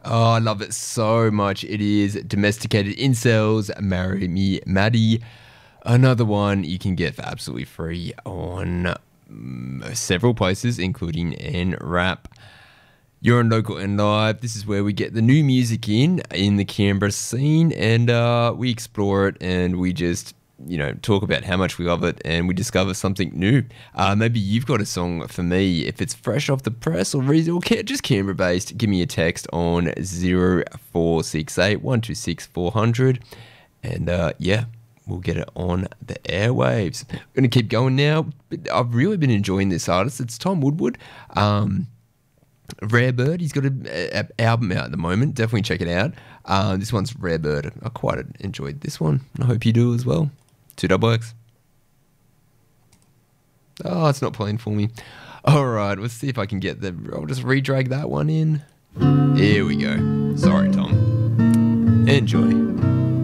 Oh, I love it so much. It is Domesticated Incels, Marry Me Maddie. Another one you can get for absolutely free on several places, including NRAP. You're on Local and Live. This is where we get the new music in the Canberra scene, and we explore it, and we just talk about how much we love it, and we discover something new. Maybe you've got a song for me. If it's fresh off the press or just Canberra based, give me a text on 0468 126 400, and we'll get it on the airwaves. I'm going to keep going now. I've really been enjoying this artist. It's Tom Woodward. Rare Bird. He's got an album out at the moment. Definitely check it out. This one's Rare Bird. I quite enjoyed this one. I hope you do as well. 2XX. Oh, it's not playing for me. All right, let's see if I can get I'll just re-drag that one in. Here we go. Sorry, Tom. Enjoy.